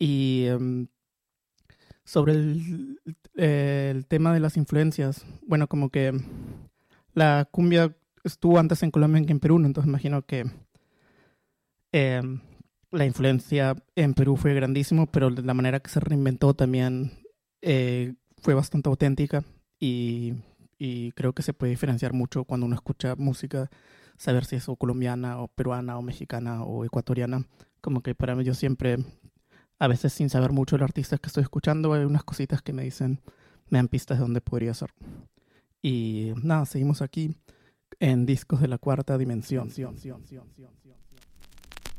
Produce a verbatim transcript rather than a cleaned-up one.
Y em, sobre el, el tema de las influencias, bueno, como que la cumbia estuvo antes en Colombia que en Perú, ¿no? Entonces imagino que em, la influencia en Perú fue grandísimo, pero la manera que se reinventó también eh, fue bastante auténtica y, y creo que se puede diferenciar mucho cuando uno escucha música, saber si es o colombiana o peruana o mexicana o ecuatoriana. Como que para mí yo siempre, a veces sin saber mucho del artista que estoy escuchando, hay unas cositas que me dicen, me dan pistas de dónde podría ser. Y nada, seguimos aquí en Discos de la Cuarta Dimensión.